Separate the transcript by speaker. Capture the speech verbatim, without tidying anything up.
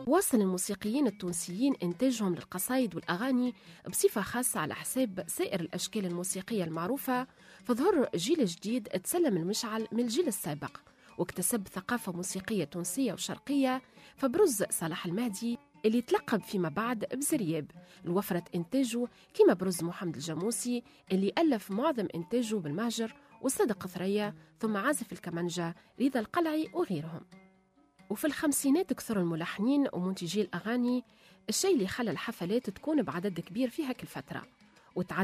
Speaker 1: واصل الموسيقيين التونسيين إنتاجهم للقصايد والأغاني بصفة خاصة على حساب سائر الأشكال الموسيقية المعروفة، فظهر جيل جديد تسلم المشعل من الجيل السابق واكتسب ثقافة موسيقية تونسية وشرقية. فبرز صلاح المهدي اللي تلقب فيما بعد بزرياب لوفرة إنتاجه، كما برز محمد الجاموسي اللي ألف معظم إنتاجه بالمهجر، وصدق ثريا، ثم عازف الكمانجا رضا القلعي وغيرهم. وفي الخمسينات كثر الملحنين ومنتجي الأغاني، الشيء اللي خلى الحفلات تكون بعدد كبير في هاك الفترة، وتعدد